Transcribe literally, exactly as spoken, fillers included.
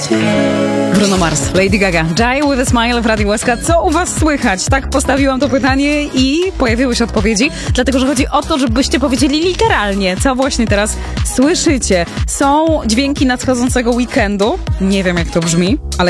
Bruno Mars, Lady Gaga, Die with a Smile w Radiu Łaska. Co u was słychać? Tak postawiłam to pytanie i pojawiły się odpowiedzi, dlatego że chodzi o to, żebyście powiedzieli literalnie, co właśnie teraz słyszycie. Są dźwięki nadchodzącego weekendu, nie wiem jak to brzmi, ale